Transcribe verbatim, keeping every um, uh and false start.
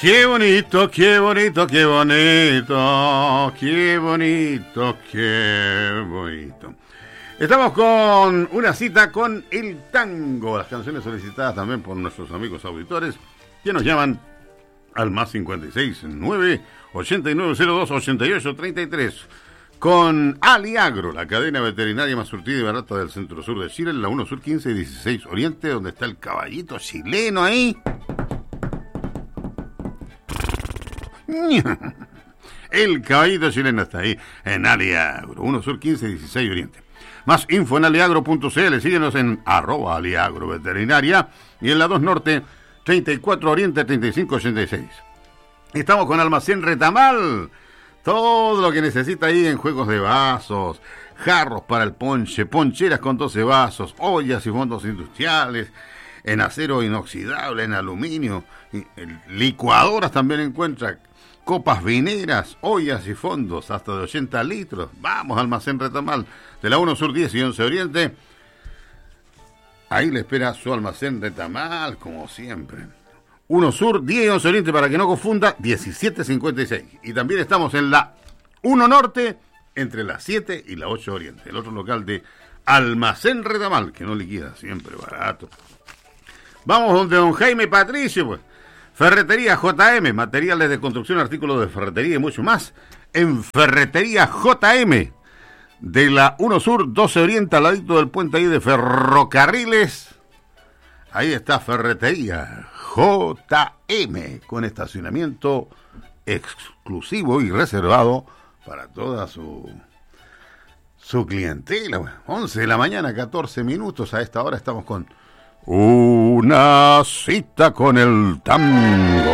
Qué bonito, qué bonito, qué bonito, qué bonito, qué bonito. Estamos con una cita con el tango, las canciones solicitadas también por nuestros amigos auditores que nos llaman al más cincuenta y seis nueve ochenta y nueve cero dos ochenta y ocho treinta y tres. Con Aliagro, la cadena veterinaria más surtida y barata del centro sur de Chile, en la uno Sur quince y dieciséis Oriente, donde está el caballito chileno ahí. El caballito chileno está ahí en Aliagro, uno Sur quince y dieciséis Oriente. Más info en aliagro punto c l, síguenos en arroba aliagro veterinaria y en la dos Norte, treinta y cuatro Oriente, treinta y cinco ochenta y seis. Estamos con Almacén Retamal, todo lo que necesita ahí en juegos de vasos, jarros para el ponche, poncheras con doce vasos, ollas y fondos industriales, en acero inoxidable, en aluminio, y licuadoras también encuentra, copas vineras, ollas y fondos hasta de ochenta litros. Vamos, Almacén Retamal, de la uno Sur diez y once Oriente. Ahí le espera su Almacén Retamal, como siempre. uno Sur diez y once Oriente, para que no confunda, diecisiete cincuenta y seis. Y también estamos en la uno Norte, entre la siete y la ocho Oriente. El otro local de Almacén Retamal, que no liquida, siempre barato. Vamos donde don Jaime Patricio, pues. Ferretería J M, materiales de construcción, artículos de ferretería y mucho más. En Ferretería J M, de la uno Sur doce Oriente, al ladito del puente ahí de ferrocarriles. Ahí está Ferretería J M, con estacionamiento exclusivo y reservado para toda su, su clientela. once de la mañana, catorce minutos. A esta hora estamos con una cita con el tango.